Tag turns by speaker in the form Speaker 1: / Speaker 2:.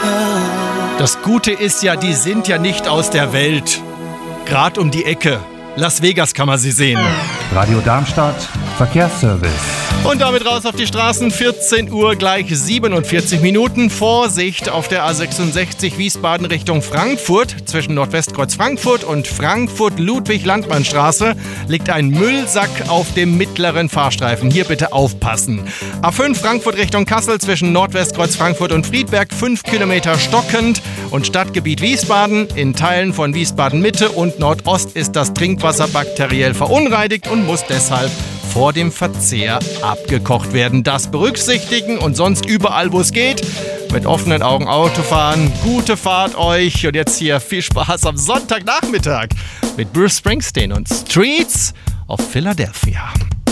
Speaker 1: Das Gute ist ja, die sind ja nicht aus der Welt. Grad um die Ecke. Las Vegas kann man sie sehen.
Speaker 2: Radio Darmstadt, Verkehrsservice.
Speaker 1: Und damit raus auf die Straßen, 14 Uhr gleich 47 Minuten. Vorsicht auf der A66 Wiesbaden Richtung Frankfurt. Zwischen Nordwestkreuz Frankfurt und Frankfurt-Ludwig-Landmann-Straße liegt ein Müllsack auf dem mittleren Fahrstreifen. Hier bitte aufpassen. A5 Frankfurt Richtung Kassel zwischen Nordwestkreuz Frankfurt und Friedberg 5 Kilometer stockend. Und Stadtgebiet Wiesbaden. In Teilen von Wiesbaden Mitte und Nordost ist das Trinkwasser bakteriell verunreinigt und muss deshalb vor dem Verzehr abgekocht werden. Das berücksichtigen und sonst überall, wo es geht, mit offenen Augen Auto fahren. Gute Fahrt euch und jetzt hier viel Spaß am Sonntagnachmittag mit Bruce Springsteen und Streets of Philadelphia.